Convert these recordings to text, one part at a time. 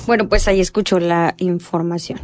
Bueno, pues ahí escuchó la información.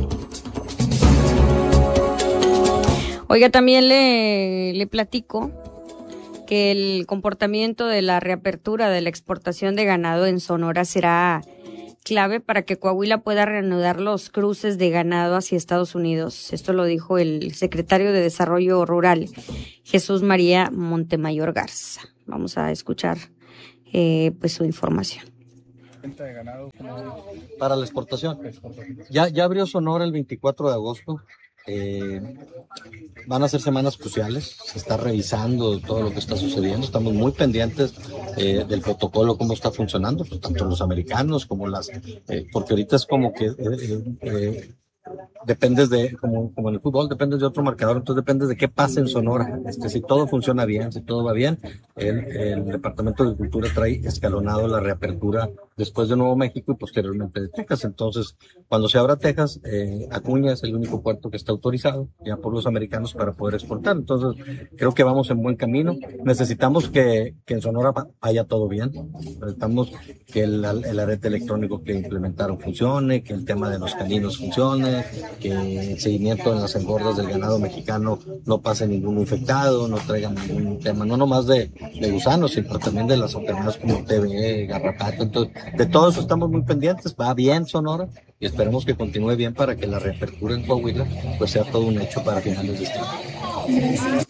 Oiga, también le platico que el comportamiento de la reapertura de la exportación de ganado en Sonora será clave para que Coahuila pueda reanudar los cruces de ganado hacia Estados Unidos. Esto lo dijo el secretario de Desarrollo Rural, Jesús María Montemayor Garza. Vamos a escuchar pues su información. De ganado para la exportación. Ya abrió Sonora el 24 de agosto. Van a ser semanas cruciales, se está revisando todo lo que está sucediendo, estamos muy pendientes del protocolo, cómo está funcionando, pues, tanto los americanos como porque ahorita es como que dependes de, como en el fútbol, dependes de otro marcador, entonces dependes de qué pasa en Sonora. Si todo funciona bien, si todo va bien, el Departamento de Agricultura trae escalonado la reapertura después de Nuevo México y posteriormente de Texas. Entonces, cuando se abra Texas, Acuña es el único puerto que está autorizado ya por los americanos para poder exportar. Entonces, creo que vamos en buen camino. Necesitamos que en Sonora vaya todo bien. Necesitamos que el arete electrónico que implementaron funcione, que el tema de los caninos funcione, que el seguimiento en las engordas del ganado mexicano no pase ningún infectado, no traigan ningún tema, no nomás de gusanos, sino también de las enfermedades como TB, garrapata. Entonces, de todo eso estamos muy pendientes. Va bien Sonora y esperemos que continúe bien para que la reapertura en Coahuila pues sea todo un hecho para finales de este año.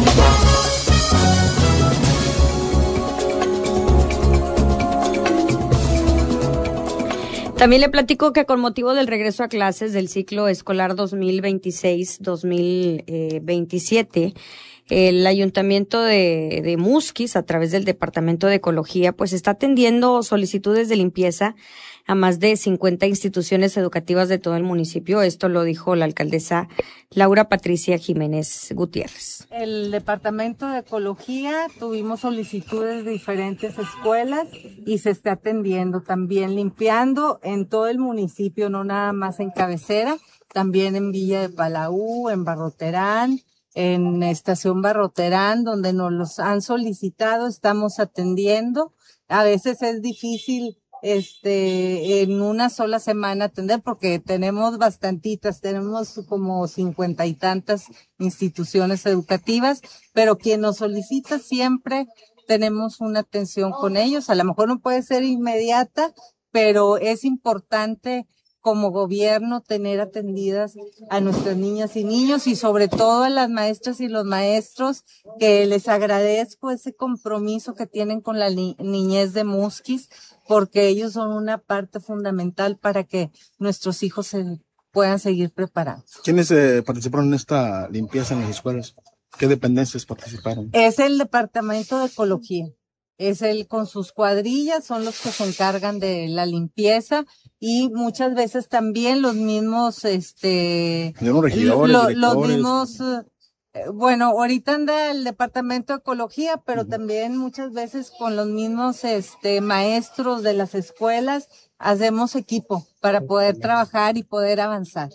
También le platico que con motivo del regreso a clases del ciclo escolar 2026-2027, el Ayuntamiento de Musquis, a través del Departamento de Ecología, pues está atendiendo solicitudes de limpieza a más de 50 instituciones educativas de todo el municipio. Esto lo dijo la alcaldesa Laura Patricia Jiménez Gutiérrez. El Departamento de Ecología tuvimos solicitudes de diferentes escuelas y se está atendiendo también limpiando en todo el municipio, no nada más en Cabecera, también en Villa de Palau, en Barroterán, en Estación Barroterán, donde nos los han solicitado, estamos atendiendo. A veces es difícil en una sola semana atender porque tenemos bastantitas, tenemos como 50 y tantas instituciones educativas, pero quien nos solicita siempre tenemos una atención con ellos. A lo mejor no puede ser inmediata, pero es importante como gobierno tener atendidas a nuestras niñas y niños y sobre todo a las maestras y los maestros, que les agradezco ese compromiso que tienen con la niñez de Musquis, porque ellos son una parte fundamental para que nuestros hijos se puedan seguir preparando. ¿Quiénes participaron en esta limpieza en las escuelas? ¿Qué dependencias participaron? Es el Departamento de Ecología. Es él con sus cuadrillas, son los que se encargan de la limpieza y muchas veces también los mismos, los mismos, bueno, ahorita anda el Departamento de Ecología, pero también muchas veces con los mismos, maestros de las escuelas hacemos equipo para poder trabajar y poder avanzar.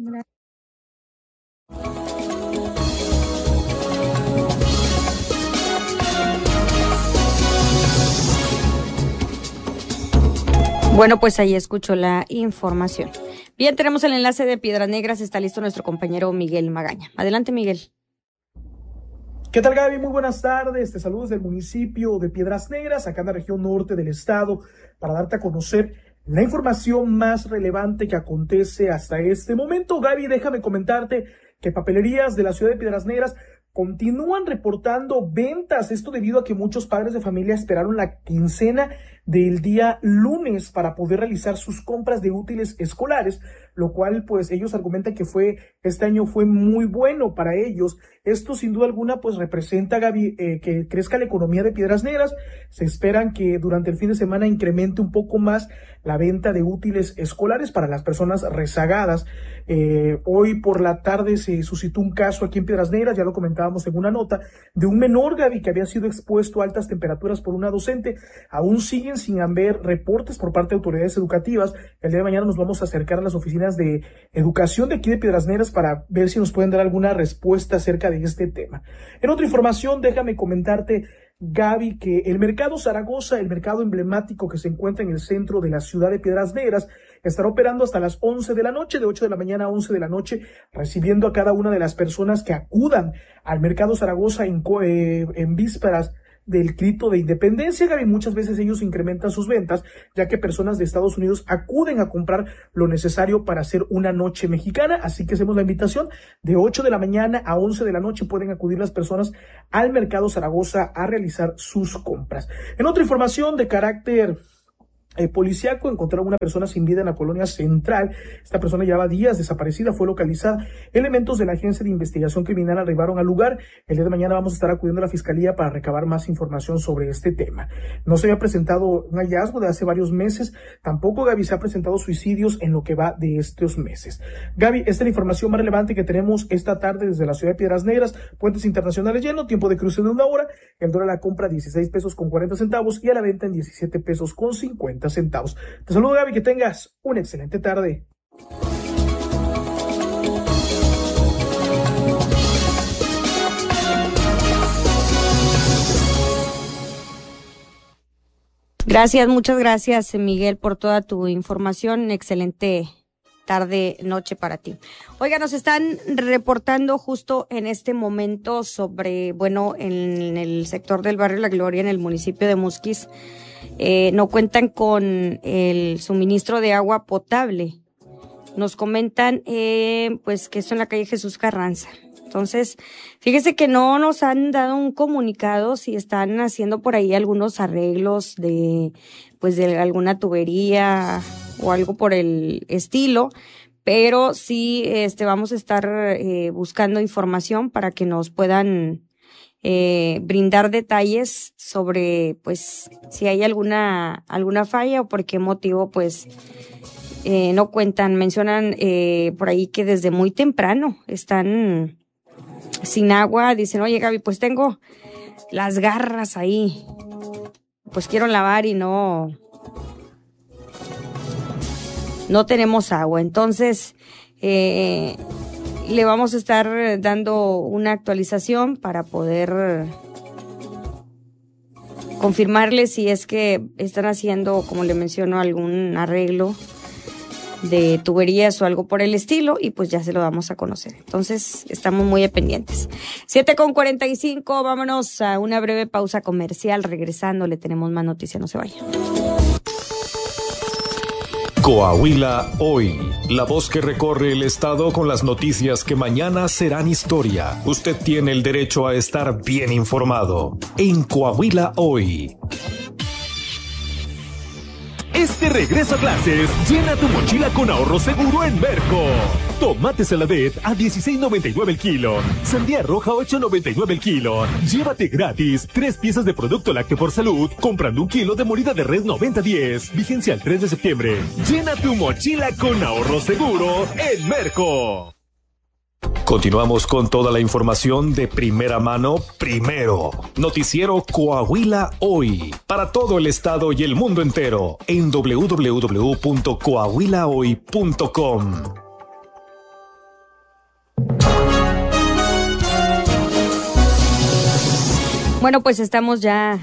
Bueno, pues ahí escuchó la información. Bien, tenemos el enlace de Piedras Negras. Está listo nuestro compañero Miguel Magaña. Adelante, Miguel. ¿Qué tal, Gaby? Muy buenas tardes. Te saludo desde el municipio de Piedras Negras, acá en la región norte del estado, para darte a conocer la información más relevante que acontece hasta este momento. Gaby, déjame comentarte que papelerías de la ciudad de Piedras Negras continúan reportando ventas, esto debido a que muchos padres de familia esperaron la quincena del día lunes para poder realizar sus compras de útiles escolares, lo cual pues ellos argumentan que este año fue muy bueno para ellos. Esto sin duda alguna pues representa, Gaby, que crezca la economía de Piedras Negras. Se esperan que durante el fin de semana incremente un poco más la venta de útiles escolares para las personas rezagadas. Hoy por la tarde se suscitó un caso aquí en Piedras Negras, ya lo comentábamos en una nota, de un menor, Gaby, que había sido expuesto a altas temperaturas por una docente. Aún siguen sin haber reportes por parte de autoridades educativas. El día de mañana nos vamos a acercar a las oficinas de educación de aquí de Piedras Negras para ver si nos pueden dar alguna respuesta acerca de este tema. En otra información, déjame comentarte Gaby, que el Mercado Zaragoza, el mercado emblemático que se encuentra en el centro de la ciudad de Piedras Negras, estará operando hasta las 11 de la noche, de 8 de la mañana a 11 de la noche, recibiendo a cada una de las personas que acudan al Mercado Zaragoza en vísperas del grito de independencia, Gaby. Muchas veces ellos incrementan sus ventas, ya que personas de Estados Unidos acuden a comprar lo necesario para hacer una noche mexicana. Así que hacemos la invitación de 8 de la mañana a 11 de la noche. Pueden acudir las personas al Mercado Zaragoza a realizar sus compras. En otra información de carácter policíaco, encontraron una persona sin vida en la colonia Central. Esta persona llevaba días desaparecida, fue localizada. Elementos de la Agencia de Investigación Criminal arribaron al lugar. El día de mañana vamos a estar acudiendo a la Fiscalía para recabar más información sobre este tema. No se había presentado un hallazgo de hace varios meses. Tampoco, Gaby, se ha presentado suicidios en lo que va de estos meses. Gaby, esta es la información más relevante que tenemos esta tarde desde la ciudad de Piedras Negras. Puentes internacionales llenos, tiempo de cruce de 1 hora. El dólar a la compra 16 pesos con 40 centavos y a la venta en 17 pesos con 50 centavos. Te saludo, Gaby, que tengas una excelente tarde. Gracias, muchas gracias, Miguel, por toda tu información. Excelente tarde, noche para ti. Oiga, nos están reportando justo en este momento sobre, bueno, en el sector del barrio La Gloria, en el municipio de Musquis, no cuentan con el suministro de agua potable. Nos comentan, pues, que esto en la calle Jesús Carranza. Entonces, fíjese que no nos han dado un comunicado si están haciendo por ahí algunos arreglos de, pues, de alguna tubería o algo por el estilo, pero sí, vamos a estar buscando información para que nos puedan brindar detalles sobre, pues, si hay alguna falla o por qué motivo, pues, no cuentan. Mencionan por ahí que desde muy temprano están sin agua. Dicen, oye, Gaby, pues tengo las garras ahí, pues quiero lavar y no tenemos agua. Entonces, le vamos a estar dando una actualización para poder confirmarle si es que están haciendo, como le menciono, algún arreglo de tuberías o algo por el estilo, y pues ya se lo damos a conocer. Entonces, estamos muy pendientes. 7:45, vámonos a una breve pausa comercial. Regresando, le tenemos más noticias, no se vaya. Coahuila Hoy, la voz que recorre el estado con las noticias que mañana serán historia. Usted tiene el derecho a estar bien informado en Coahuila Hoy. Este regreso a clases, llena tu mochila con ahorro seguro en Merco. Tomate Saladet a $16.99 el kilo. Sandía roja 8.99 el kilo. Llévate gratis 3 piezas de producto lácteo por salud comprando 1 kilo de molida de res 90-10. Vigencia el 3 de septiembre. Llena tu mochila con ahorro seguro en Merco. Continuamos con toda la información de primera mano, primero. Noticiero Coahuila Hoy, para todo el estado y el mundo entero, en www.coahuilahoy.com. Bueno, pues estamos ya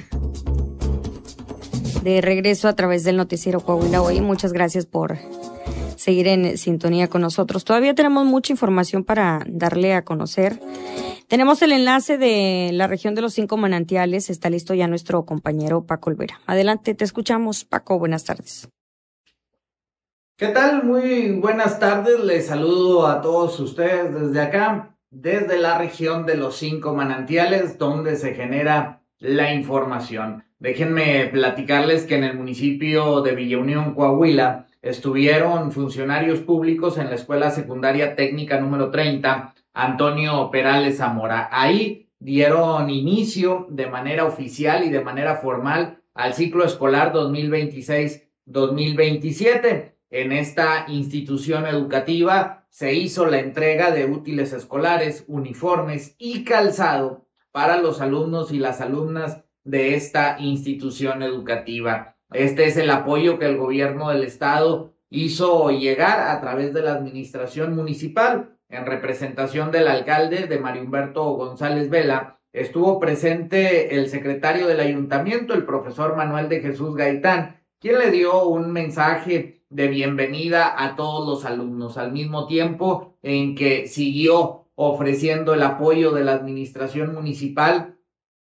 de regreso a través del noticiero Coahuila Hoy. Muchas gracias por seguir en sintonía con nosotros. Todavía tenemos mucha información para darle a conocer. Tenemos el enlace de la región de los 5 manantiales. Está listo ya nuestro compañero Paco Olvera. Adelante, te escuchamos, Paco. Buenas tardes. ¿Qué tal? Muy buenas tardes. Les saludo a todos ustedes desde acá, desde la región de los 5 manantiales, donde se genera la información. Déjenme platicarles que en el municipio de Villa Unión, Coahuila, estuvieron funcionarios públicos en la Escuela Secundaria Técnica número 30, Antonio Perales Zamora. Ahí dieron inicio de manera oficial y de manera formal al ciclo escolar 2026-2027. En esta institución educativa se hizo la entrega de útiles escolares, uniformes y calzado para los alumnos y las alumnas de esta institución educativa. Este es el apoyo que el gobierno del estado hizo llegar a través de la administración municipal en representación del alcalde de Mario Humberto González Vela, estuvo presente el secretario del ayuntamiento, el profesor Manuel de Jesús Gaitán, quien le dio un mensaje de bienvenida a todos los alumnos, al mismo tiempo en que siguió ofreciendo el apoyo de la administración municipal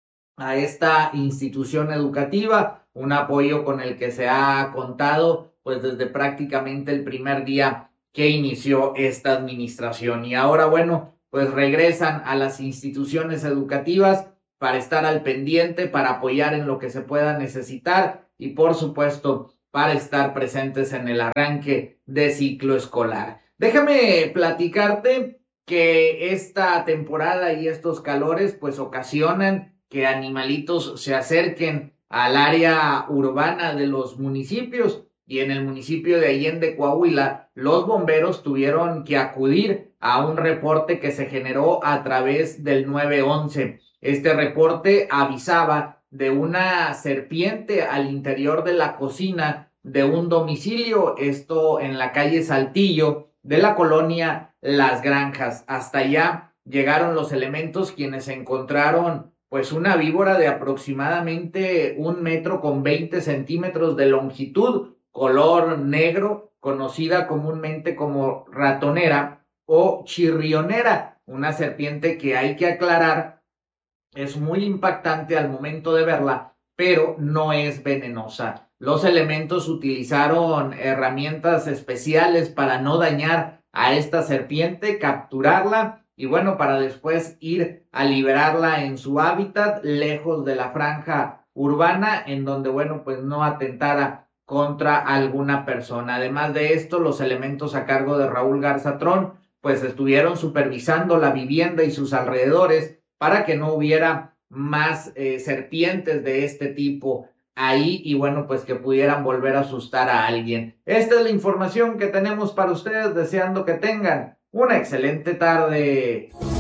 a esta institución educativa, un apoyo con el que se ha contado pues desde prácticamente el primer día que inició esta administración. Y ahora, bueno, pues regresan a las instituciones educativas para estar al pendiente, para apoyar en lo que se pueda necesitar y, por supuesto, para estar presentes en el arranque de ciclo escolar. Déjame platicarte que esta temporada y estos calores pues ocasionan que animalitos se acerquen al área urbana de los municipios, y en el municipio de Allende, Coahuila, los bomberos tuvieron que acudir a un reporte que se generó a través del 911. Este reporte avisaba de una serpiente al interior de la cocina de un domicilio, esto en la calle Saltillo de la colonia Las Granjas. Hasta allá llegaron los elementos, quienes encontraron pues una víbora de aproximadamente 1,20 m de longitud, color negro, conocida comúnmente como ratonera o chirrionera, una serpiente que, hay que aclarar, es muy impactante al momento de verla, pero no es venenosa. Los elementos utilizaron herramientas especiales para no dañar a esta serpiente, capturarla y bueno, para después ir a liberarla en su hábitat, lejos de la franja urbana, en donde bueno, pues no atentara contra alguna persona. Además de esto, los elementos a cargo de Raúl Garzatrón pues estuvieron supervisando la vivienda y sus alrededores para que no hubiera más serpientes de este tipo ahí y bueno, pues que pudieran volver a asustar a alguien. Esta es la información que tenemos para ustedes, deseando que tengan una excelente tarde.